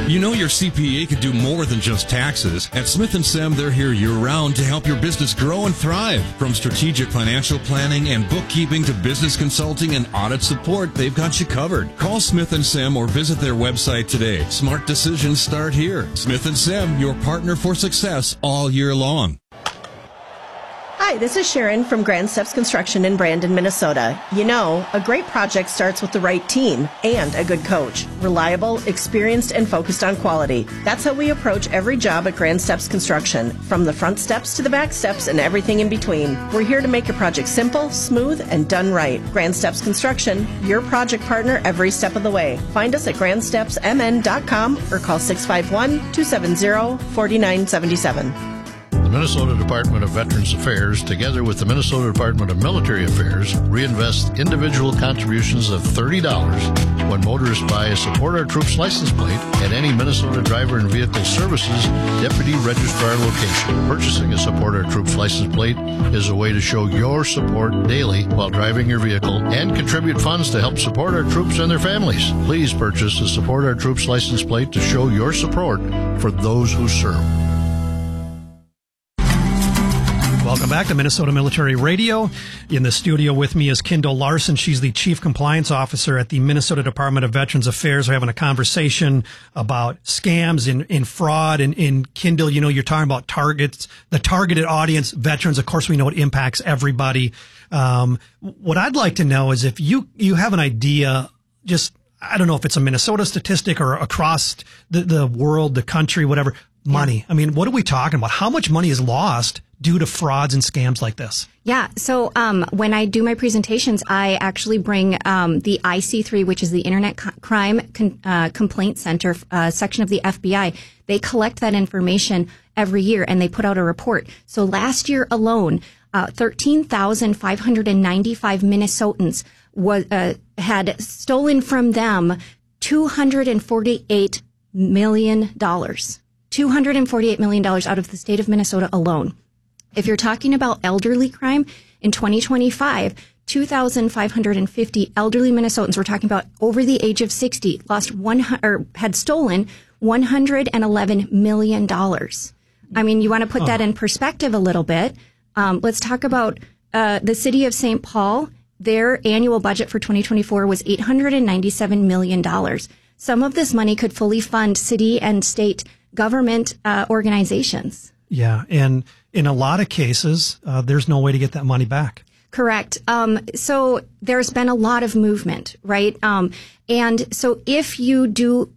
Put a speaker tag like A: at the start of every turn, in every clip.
A: You know your CPA could do more than just taxes. At Smith & Sem, they're here year-round to help your business grow and thrive. From strategic financial planning and bookkeeping to business consulting and audit support, they've got you covered. Call Smith & Sem or visit their website today. Smart decisions start here. Smith & Sem, your partner for success all year long.
B: Hi, this is Sharon from Grand Steps Construction in Brandon, Minnesota. You know, a great project starts with the right team and a good coach. Reliable, experienced, and focused on quality. That's how we approach every job at Grand Steps Construction, from the front steps to the back steps and everything in between. We're here to make your project simple, smooth, and done right. Grand Steps Construction, your project partner every step of the way. Find us at grandstepsmn.com or call 651-270-4977.
C: The Minnesota Department of Veterans Affairs, together with the Minnesota Department of Military Affairs, reinvest individual contributions of $30 when motorists buy a Support Our Troops license plate at any Minnesota Driver and Vehicle Services Deputy Registrar location. Purchasing a Support Our Troops license plate is a way to show your support daily while driving your vehicle and contribute funds to help support our troops and their families. Please purchase a Support Our Troops license plate to show your support for those who serve.
D: Welcome back to Minnesota Military Radio. In the studio with me is Kendall Larson. She's the Chief Compliance Officer at the Minnesota Department of Veterans Affairs. We're having a conversation about scams and fraud. And Kendall, you know, you're talking about targets, the targeted audience, veterans. Of course, we know it impacts everybody. What I'd like to know is if you have an idea, just, I don't know if it's a Minnesota statistic or across the world, the country, whatever, money. I mean, what are we talking about? How much money is lost due to frauds and scams like this?
E: Yeah. So when I do my presentations, I actually bring the IC3, which is the Internet Crime Complaint Center section of the FBI. They collect that information every year and they put out a report. So last year alone, 13,595 Minnesotans had stolen from them $248 million. $248 million out of the state of Minnesota alone. If you're talking about elderly crime, in 2025, 2,550 elderly Minnesotans, we're talking about over the age of 60, had stolen $111 million. I mean, you want to put that in perspective a little bit. Let's talk about the city of St. Paul. Their annual budget for 2024 was $897 million. Some of this money could fully fund city and state government organizations.
D: Yeah, and in a lot of cases, there's no way to get that money back.
E: Correct. So there's been a lot of movement, right? And so if you do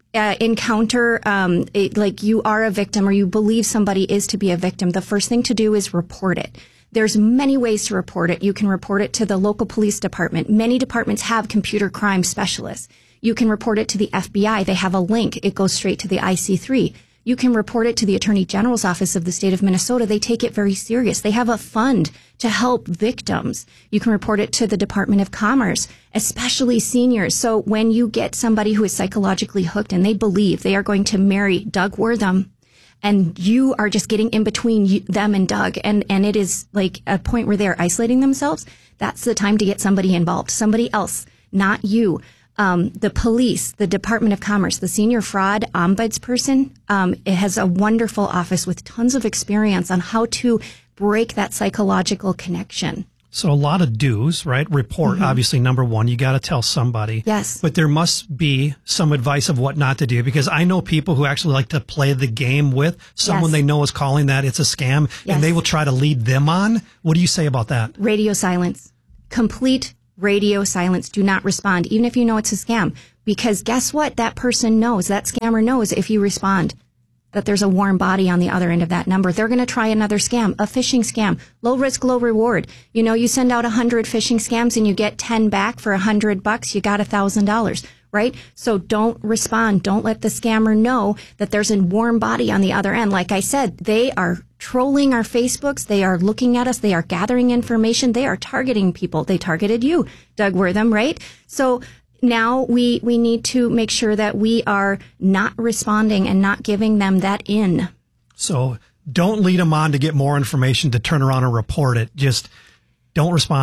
E: encounter, like you are a victim or you believe somebody is to be a victim, the first thing to do is report it. There's many ways to report it. You can report it to the local police department. Many departments have computer crime specialists. You can report it to the FBI. They have a link. It goes straight to the IC3. You can report it to the Attorney General's office of the state of Minnesota. They take it very serious. They have a fund to help victims. You can report it to the Department of Commerce, especially seniors. So when you get somebody who is psychologically hooked and they believe they are going to marry Doug Wortham, and you are just getting in between them and Doug, and it is like a point where they're isolating themselves, that's the time to get somebody involved, somebody else, not you. The police, the Department of Commerce, the senior fraud ombudsperson, it has a wonderful office with tons of experience on how to break that psychological connection.
D: So a lot of do's, right? Report, obviously, number one, you got to tell somebody.
E: Yes.
D: But there must be some advice of what not to do, because I know people who actually like to play the game with someone they know is calling that it's a scam, and they will try to lead them on. What do you say about that? Radio
E: silence. Complete radio silence. Do not respond, even if you know it's a scam. Because guess what? That person knows, that scammer knows if you respond that there's a warm body on the other end of that number. They're going to try another scam, a phishing scam, low risk, low reward. You know, you send out 100 phishing scams and you get 10 back for $100, you got $1,000, right? So don't respond. Don't let the scammer know that there's a warm body on the other end. Like I said, they are trolling our Facebooks. They are looking at us. They are gathering information. They are targeting people. They targeted you, Doug Wortham, right? So now we need to make sure that we are not responding and not giving them that in.
D: So don't lead them on to get more information to turn around and report it. Just don't respond.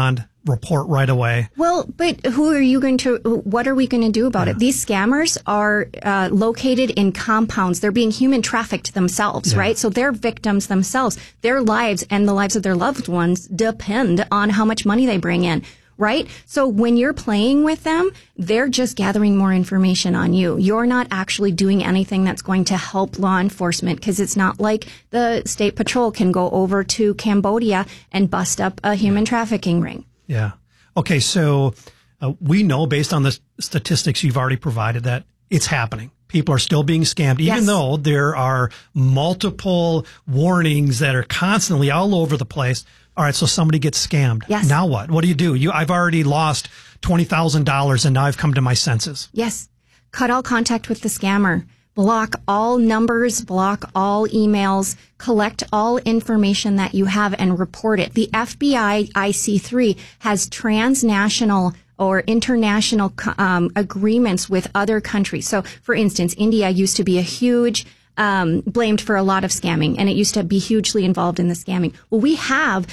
D: report right away.
E: Well, but what are we going to do about it? These scammers are located in compounds. They're being human trafficked themselves, right? So they're victims themselves. Their lives and the lives of their loved ones depend on how much money they bring in. Right? So when you're playing with them, they're just gathering more information on you. You're not actually doing anything that's going to help law enforcement, because it's not like the state patrol can go over to Cambodia and bust up a human trafficking ring.
D: Yeah. Okay. So we know, based on the statistics you've already provided, that it's happening. People are still being scammed, even though there are multiple warnings that are constantly all over the place. All right, so somebody gets scammed.
E: Yes.
D: Now what? What do? I've already lost $20,000 and now I've come to my senses.
E: Yes. Cut all contact with the scammer. Block all numbers, block all emails, collect all information that you have and report it. The FBI IC3 has transnational or international agreements with other countries. So, for instance, India used to be a huge blamed for a lot of scamming, and it used to be hugely involved in the scamming. Well, we have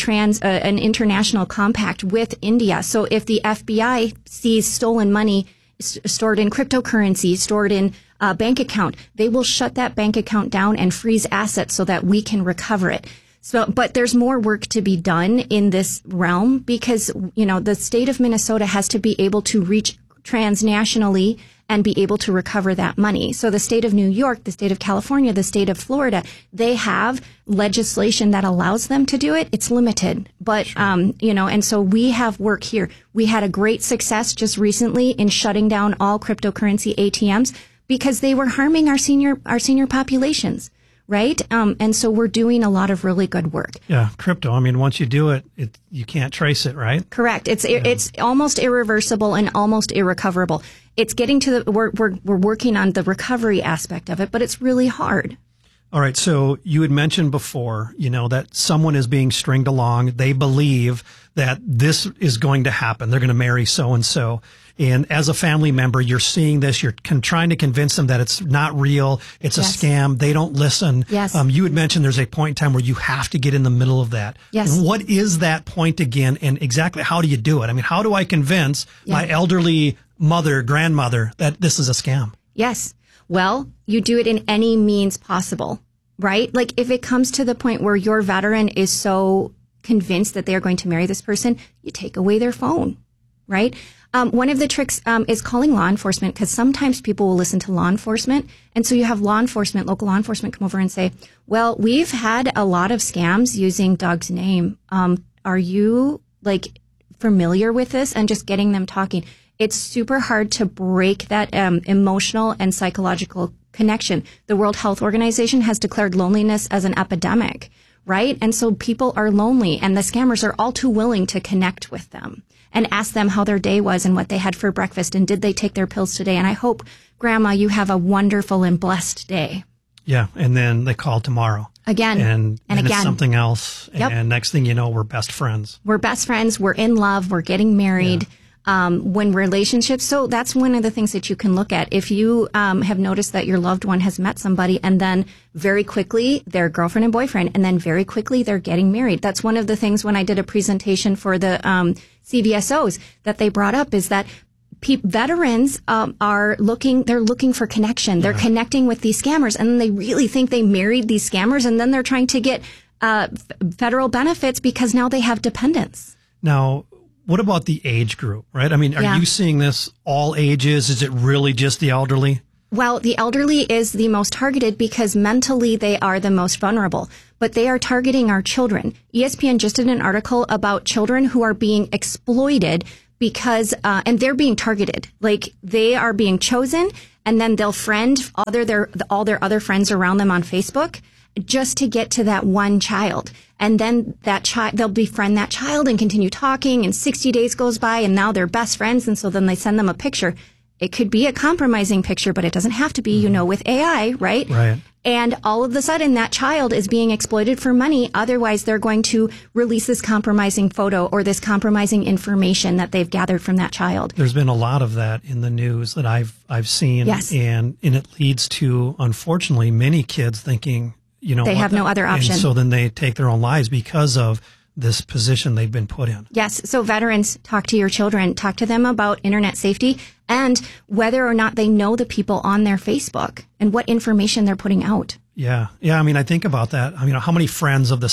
E: an international compact with India. So if the FBI sees stolen money stored in cryptocurrency, stored in a bank account, they will shut that bank account down and freeze assets so that we can recover it. So, but there's more work to be done in this realm, because, the state of Minnesota has to be able to reach transnationally and be able to recover that money. So the state of New York, the state of California, the state of Florida, they have legislation that allows them to do it. It's limited, but, and so we have work here. We had a great success just recently in shutting down all cryptocurrency ATMs because they were harming our senior populations. Right. And so we're doing a lot of really good work.
D: Yeah. Crypto. I mean, once you do it, you can't trace it, right?
E: Correct. It's almost irreversible and almost irrecoverable. It's getting to we're working on the recovery aspect of it, but it's really hard.
D: All right. So you had mentioned before, that someone is being stringed along. They believe that this is going to happen. They're going to marry so-and-so. And as a family member, you're seeing this. You're trying to convince them that it's not real. It's a scam. They don't listen.
E: Yes.
D: You had mentioned there's a point in time where you have to get in the middle of that.
E: Yes.
D: What is that point again? And exactly how do you do it? I mean, how do I convince my elderly grandmother that this is a scam?
E: Yes. Well, you do it in any means possible, right? Like if it comes to the point where your veteran is so convinced that they are going to marry this person, you take away their phone, right? One of the tricks is calling law enforcement, because sometimes people will listen to law enforcement. And so you have local law enforcement come over and say, well, we've had a lot of scams using Doug's name. Are you familiar with this? And just getting them talking. It's super hard to break that emotional and psychological connection. The World Health Organization has declared loneliness as an epidemic, right? And so people are lonely, and the scammers are all too willing to connect with them and ask them how their day was and what they had for breakfast and did they take their pills today. And I hope, Grandma, you have a wonderful and blessed day.
D: Yeah. And then they call tomorrow.
E: Again.
D: And
E: again.
D: It's something else.
E: Yep.
D: And next thing you know, we're best friends.
E: We're best friends. We're in love. We're getting married. When relationships, so that's one of the things that you can look at. If you have noticed that your loved one has met somebody and then very quickly they're girlfriend and boyfriend, and then very quickly they're getting married. That's one of the things when I did a presentation for the CVSOs that they brought up, is that veterans they're looking for connection. They're connecting with these scammers, and then they really think they married these scammers, and then they're trying to get federal benefits because now they have dependents.
D: Now, what about the age group, right? I mean, are you seeing this all ages? Is it really just the elderly?
E: Well, the elderly is the most targeted because mentally they are the most vulnerable, but they are targeting our children. ESPN just did an article about children who are being exploited because, and they're being targeted. Like they are being chosen, and then they'll friend all their other friends around them on Facebook just to get to that one child. And then they'll befriend that child and continue talking, and 60 days goes by and now they're best friends. And so then they send them a picture. It could be a compromising picture, but it doesn't have to be, with AI, right?
D: Right.
E: And all of a sudden that child is being exploited for money. Otherwise, they're going to release this compromising photo or this compromising information that they've gathered from that child.
D: There's been a lot of that in the news that I've seen.
E: Yes.
D: And it leads to, unfortunately, many kids thinking,
E: they have no other option.
D: And so then they take their own lives because of this position they've been put in.
E: Yes. So veterans, talk to your children, talk to them about internet safety and whether or not they know the people on their Facebook and what information they're putting out.
D: Yeah. Yeah. I mean, I think about that. I mean, how many friends of the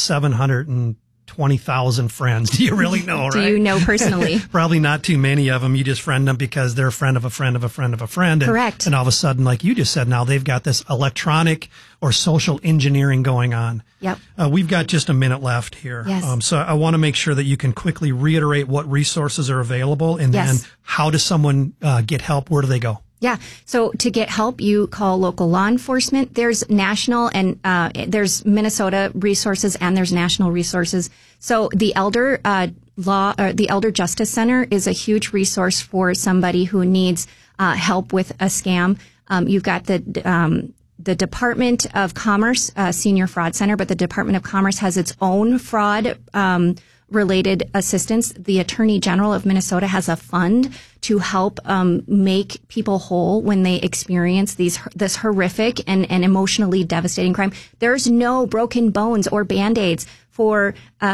D: 720,000 friends do you really know, right?
E: Do you know personally?
D: Probably not too many of them. You just friend them because they're a friend of a friend of a friend of a friend. And,
E: correct.
D: And all of a sudden, like you just said, now they've got this electronic or social engineering going on.
E: Yep.
D: We've got just a minute left here.
E: Yes.
D: So I want to make sure that you can quickly reiterate what resources are available and then how does someone get help? Where do they go?
E: Yeah. So to get help, you call local law enforcement. There's national and there's Minnesota resources and there's national resources. So the the Elder Justice Center is a huge resource for somebody who needs help with a scam. You've got the Department of Commerce Senior Fraud Center, but the Department of Commerce has its own fraud related assistance. The Attorney General of Minnesota has a fund to help make people whole when they experience this horrific and emotionally devastating crime. There's no broken bones or Band-Aids for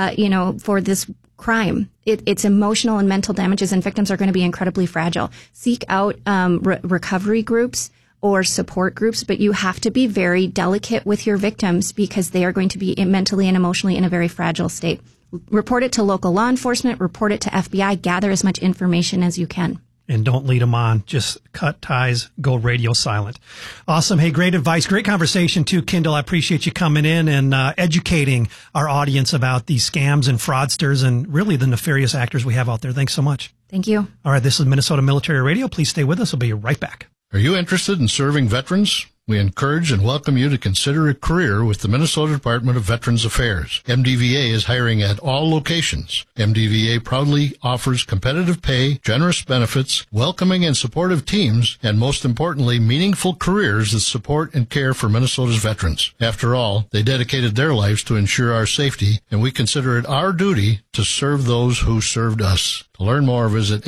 E: this crime. It's emotional and mental damages, and victims are going to be incredibly fragile. Seek out recovery groups or support groups, but you have to be very delicate with your victims because they are going to be mentally and emotionally in a very fragile state. Report it to local law enforcement, report it to FBI, gather as much information as you can.
D: And don't lead them on. Just cut ties, go radio silent. Awesome. Hey, great advice. Great conversation too, Kendall. I appreciate you coming in and educating our audience about these scams and fraudsters and really the nefarious actors we have out there. Thanks so much.
E: Thank you.
D: All right. This is Minnesota Military Radio. Please stay with us. We'll be right back.
C: Are you interested in serving veterans? We encourage and welcome you to consider a career with the Minnesota Department of Veterans Affairs. MDVA is hiring at all locations. MDVA proudly offers competitive pay, generous benefits, welcoming and supportive teams, and most importantly, meaningful careers that support and care for Minnesota's veterans. After all, they dedicated their lives to ensure our safety, and we consider it our duty to serve those who served us. To learn more, visit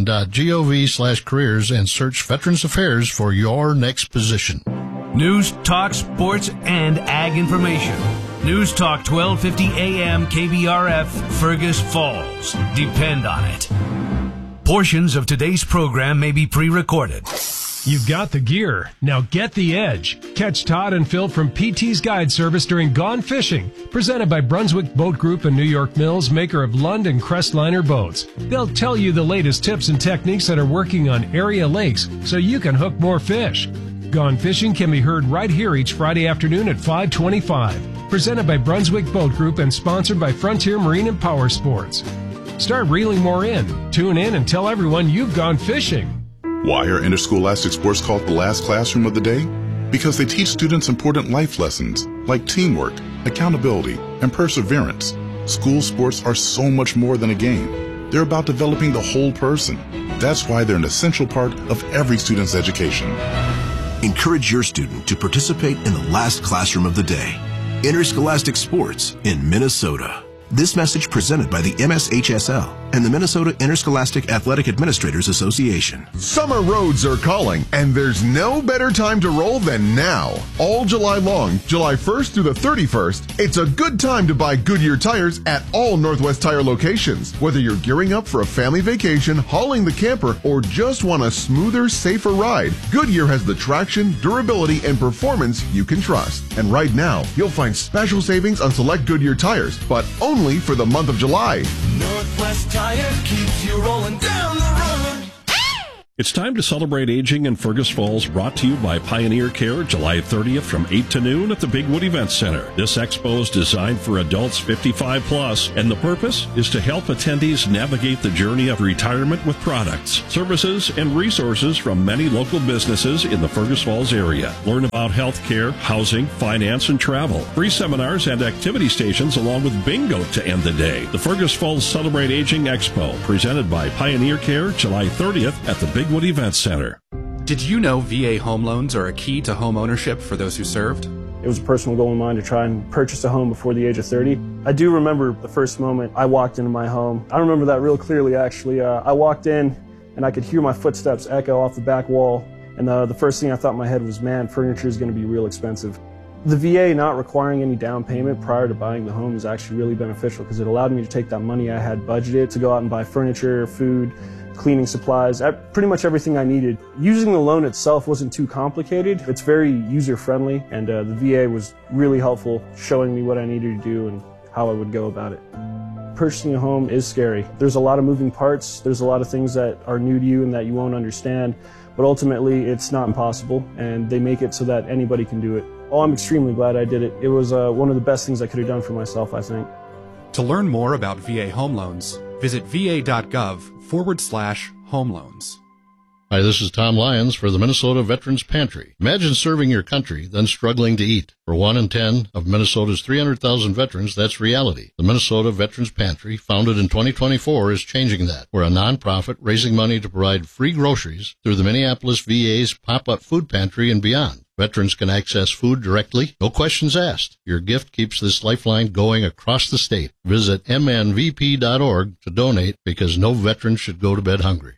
C: mn.gov/careers and search Veterans Affairs for your next position.
F: News, talk, sports, and ag information. News Talk 1250 AM KBRF, Fergus Falls. Depend on it. Portions of today's program may be pre-recorded.
G: You've got the gear. Now get the edge. Catch Todd and Phil from PT's Guide Service during Gone Fishing, presented by Brunswick Boat Group and New York Mills, maker of Lund and Crestliner boats. They'll tell you the latest tips and techniques that are working on area lakes so you can hook more fish. Gone Fishing can be heard right here each Friday afternoon at 5:25. Presented by Brunswick Boat Group and sponsored by Frontier Marine and Power Sports. Start reeling more in. Tune in and tell everyone you've gone fishing.
H: Why are interscholastic sports called the last classroom of the day? Because they teach students important life lessons like teamwork, accountability, and perseverance. School sports are so much more than a game. They're about developing the whole person. That's why they're an essential part of every student's education.
I: Encourage your student to participate in the last classroom of the day. Interscholastic sports in Minnesota. This message presented by the MSHSL and the Minnesota Interscholastic Athletic Administrators Association.
J: Summer roads are calling, and there's no better time to roll than now. All July long, July 1st through the 31st, it's a good time to buy Goodyear tires at all Northwest Tire locations. Whether you're gearing up for a family vacation, hauling the camper, or just want a smoother, safer ride, Goodyear has the traction, durability, and performance you can trust. And right now, you'll find special savings on select Goodyear tires, but only for the month of July.
F: Northwest Tire keeps you rolling down the road.
K: It's time to celebrate aging in Fergus Falls, brought to you by Pioneer Care, July 30th from 8 to noon at the Bigwood Event Center. This expo is designed for adults 55 plus, and the purpose is to help attendees navigate the journey of retirement with products, services, and resources from many local businesses in the Fergus Falls area. Learn about health care, housing, finance, and travel. Free seminars and activity stations along with bingo to end the day. The Fergus Falls Celebrate Aging Expo, presented by Pioneer Care, July 30th at the Bigwood Event Center.
L: Did you know VA home loans are a key to home ownership for those who served?
M: It was a personal goal of mine to try and purchase a home before the age of 30. I do remember the first moment I walked into my home. I remember that real clearly, actually. I walked in and I could hear my footsteps echo off the back wall. And the first thing I thought in my head was, man, furniture is going to be real expensive. The VA not requiring any down payment prior to buying the home is actually really beneficial because it allowed me to take that money I had budgeted to go out and buy furniture, food, cleaning supplies, pretty much everything I needed. Using the loan itself wasn't too complicated. It's very user-friendly, and the VA was really helpful showing me what I needed to do and how I would go about it. Purchasing a home is scary. There's a lot of moving parts. There's a lot of things that are new to you and that you won't understand, but ultimately it's not impossible, and they make it so that anybody can do it. Oh, I'm extremely glad I did it. It was one of the best things I could have done for myself, I think.
L: To learn more about VA home loans, visit va.gov/home loans.
C: Hi, this is Tom Lyons for the Minnesota Veterans Pantry. Imagine serving your country, then struggling to eat. For 1 in 10 of Minnesota's 300,000 veterans, that's reality. The Minnesota Veterans Pantry, founded in 2024, is changing that. We're a nonprofit raising money to provide free groceries through the Minneapolis VA's pop-up food pantry and beyond. Veterans can access food directly, no questions asked. Your gift keeps this lifeline going across the state. Visit mnvp.org to donate because no veteran should go to bed hungry.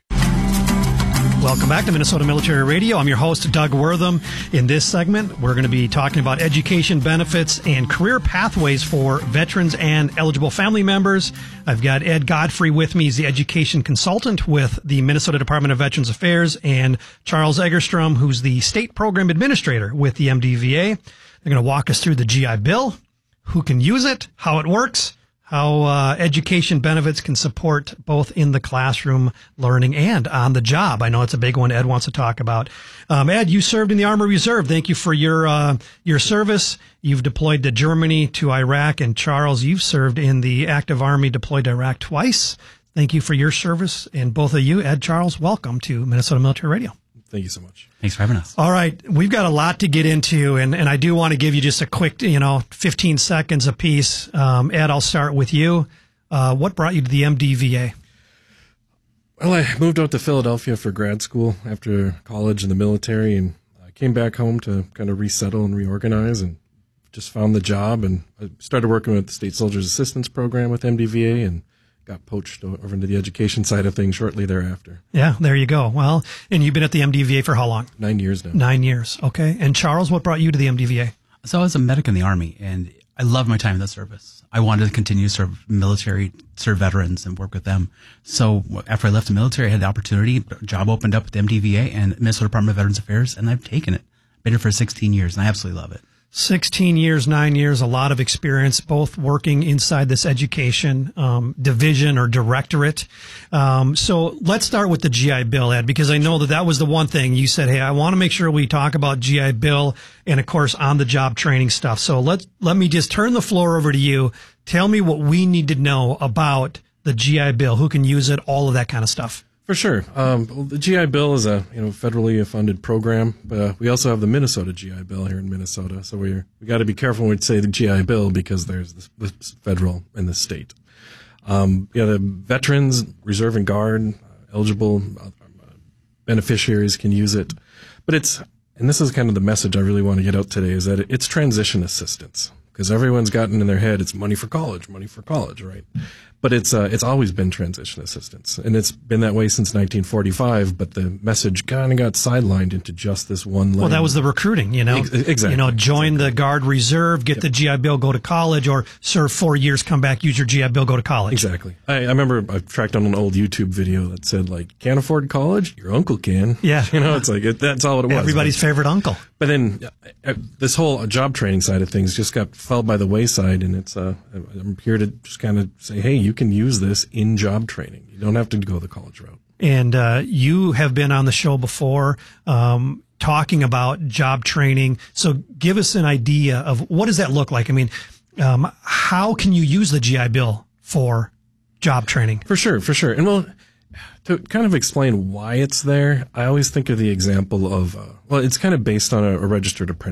D: Welcome back to Minnesota Military Radio. I'm your host, Doug Wortham. In this segment, we're going to be talking about education benefits and career pathways for veterans and eligible family members. I've got Ed Godfrey with me. He's the education consultant with the Minnesota Department of Veterans Affairs, and Charles Egerstrom, who's the state program administrator with the MDVA. They're going to walk us through the GI Bill, who can use it, how it works, how education benefits can support both in the classroom learning and on the job. I know it's a big one Ed wants to talk about. Ed, you served in the Army Reserve. Thank you for your service. You've deployed to Germany, to Iraq, and Charles, you've served in the active Army, deployed to Iraq twice. Thank you for your service. And both of you, Ed, Charles, welcome to Minnesota Military Radio.
N: Thank you so much.
O: Thanks for having us.
D: All right. We've got a lot to get into, and I do want to give you just a quick, 15 seconds apiece. Ed, I'll start with you. What brought you to the MDVA?
N: Well, I moved out to Philadelphia for grad school after college and the military, and I came back home to kind of resettle and reorganize, and just found the job, and I started working with the State Soldiers Assistance Program with MDVA, and got poached over into the education side of things shortly thereafter.
D: Yeah, there you go. Well, and you've been at the MDVA for how long?
N: 9 years now.
D: 9 years. Okay. And Charles, what brought you to the MDVA?
O: So I was a medic in the Army, and I loved my time in the service. I wanted to continue to serve military, serve veterans, and work with them. So after I left the military, I had the opportunity, a job opened up at the MDVA and Minnesota Department of Veterans Affairs, and I've taken it. Been here for 16 years, and I absolutely love it.
D: 16 years, 9 years, a lot of experience, both working inside this education division or directorate. So let's start with the GI Bill, Ed, because I know that was the one thing you said, hey, I want to make sure we talk about GI Bill and, of course, on-the-job training stuff. So let me just turn the floor over to you. Tell me what we need to know about the GI Bill, who can use it, all of that kind of stuff.
N: For sure. The GI Bill is a federally funded program, but we also have the Minnesota GI Bill here in Minnesota. So we got to be careful when we say the GI Bill because there's the federal and the state. The veterans, reserve and guard, eligible beneficiaries can use it, but and this is kind of the message I really want to get out today, is that it's transition assistance. Because everyone's gotten in their head, it's money for college, right? But it's always been transition assistance, and it's been that way since 1945. But the message kind of got sidelined into just this one lane.
D: Well, that was the recruiting,
N: Exactly.
D: Join the Guard Reserve, get the GI Bill, go to college, or serve 4 years, come back, use your GI Bill, go to college.
N: Exactly. I remember I tracked down an old YouTube video that said, can't afford college? Your uncle can.
D: Yeah.
N: It's that's all it was.
D: Everybody's favorite uncle.
N: But then this whole job training side of things just fell by the wayside, and I'm here to just kind of say, hey, you can use this in job training. You don't have to go the college route. And
D: you have been on the show before talking about job training. So give us an idea of what does that look like? I mean, how can you use the GI Bill for job training?
N: For sure. And to kind of explain why it's there, I always think of the example of, it's kind of based on a registered apprentice.